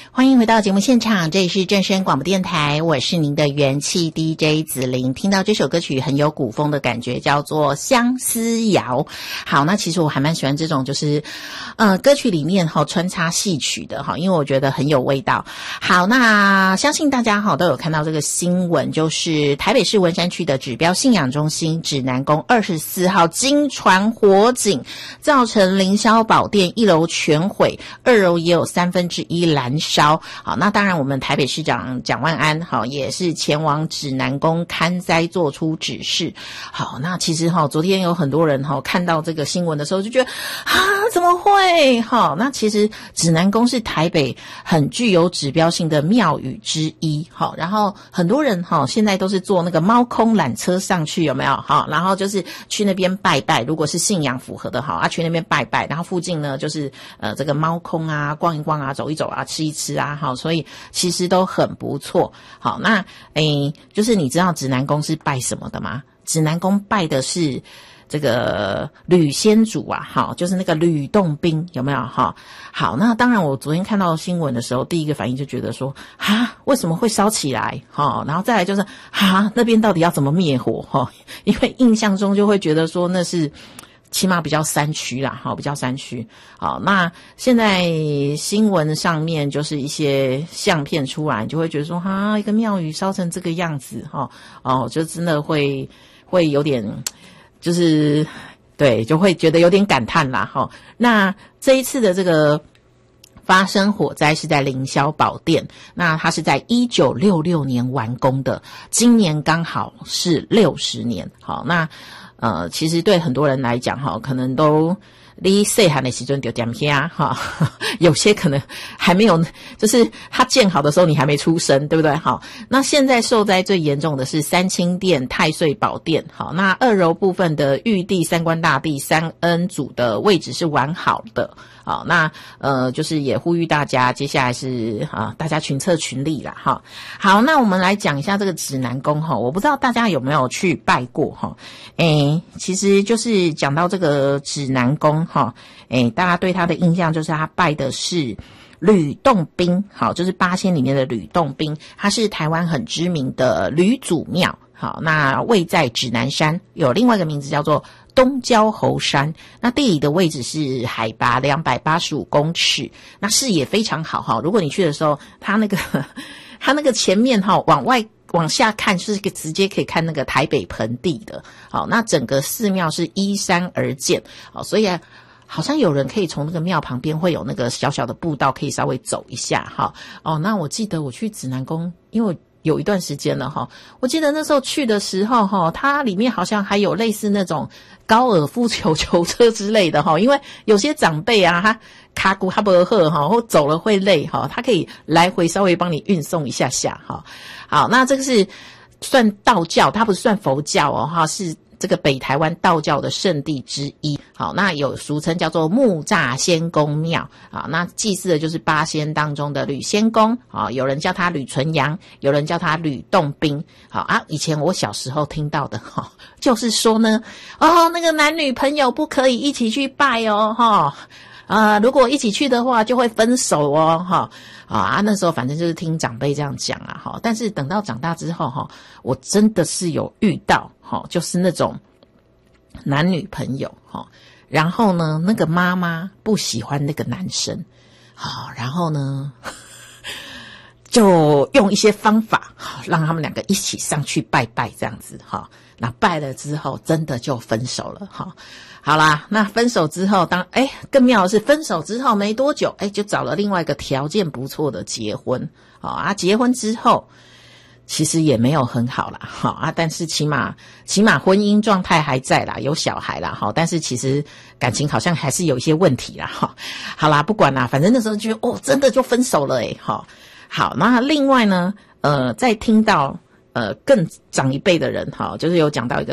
欢迎回到节目现场，这里是正声广播电台，我是您的元气 DJ 子玲。听到这首歌曲很有古风的感觉，叫做相思谣。好，那其实我还蛮喜欢这种就是歌曲里面穿插戏曲的因为我觉得很有味道。好，那相信大家都有看到这个新闻，就是台北市文山区的指标信仰中心指南宫24号经传火警，造成凌霄宝殿1楼全毁，2楼也有1/3燃烧。好，那当然我们台北市长蒋万安也是前往指南宫勘灾做出指示。好，那其实昨天有很多人看到这个新闻的时候就觉得怎么会那其实指南宫是台北很具有指标性的庙宇之一。然后很多人现在都是坐那个猫空缆车上去，有没有然后就是去那边拜拜，如果是信仰符合的去那边拜拜，然后附近呢就是这个猫空啊，逛一逛啊，走一走啊，吃一吃啊，所以其实都很不错。好，那就是你知道指南宫是拜什么的吗？指南宫拜的是这个吕先祖啊，就是那个吕洞宾，有没有好，那当然我昨天看到新闻的时候，第一个反应就觉得说为什么会烧起来然后再来就是那边到底要怎么灭火因为印象中就会觉得说那是起码比较山区啦，比较山区。好，那现在新闻上面就是一些相片出来，就会觉得说一个庙宇烧成这个样子就真的会有点就是对，就会觉得有点感叹啦那这一次的这个发生火灾是在凌霄宝殿，那它是在1966年完工的，今年刚好是60年。好，那其实对很多人来讲可能都你细汉的时阵就点下有些可能还没有，就是它建好的时候你还没出生，对不对？好，那现在受灾最严重的是三清殿、太岁宝殿。好，那2楼部分的玉帝、三官大帝、三恩祖的位置是完好的。好，那就是也呼吁大家，接下来是大家群策群力啦哈。好，那我们来讲一下这个指南宫我不知道大家有没有去拜过其实就是讲到这个指南宫大家对他的印象就是他拜的是吕洞宾，好，就是八仙里面的吕洞宾，他是台湾很知名的吕祖庙。好，那位在指南山，有另外一个名字叫做东郊侯山，那地理的位置是海拔285公尺，那视野非常好如果你去的时候，它那个前面往下看是直接可以看那个台北盆地的。好，那整个寺庙是依山而建，好，所以好像有人可以从那个庙旁边会有那个小小的步道可以稍微走一下那我记得我去指南宫，因为有一段时间了我记得那时候去的时候它里面好像还有类似那种高尔夫球球车之类的因为有些长辈他卡骨他不喝或走了会累他可以来回稍微帮你运送一下下好，那这个是算道教，它不是算佛教是这个北台湾道教的圣地之一。好，那有俗称叫做木栅仙公庙那祭祀的就是八仙当中的吕仙公有人叫他吕纯阳，有人叫他吕洞宾。好以前我小时候听到的就是说呢那个男女朋友不可以一起去拜如果一起去的话就会分手那时候反正就是听长辈这样讲但是等到长大之后我真的是有遇到就是那种男女朋友然后呢那个妈妈不喜欢那个男生然后呢就用一些方法让他们两个一起上去拜拜这样子那拜了之后真的就分手了好啦，那分手之后更妙的是分手之后没多久就找了另外一个条件不错的结婚结婚之后其实也没有很好啦但是起码婚姻状态还在啦，有小孩啦但是其实感情好像还是有一些问题啦好啦，不管啦，反正那时候觉得真的就分手了好，那另外呢在听到更长一辈的人就是有讲到一个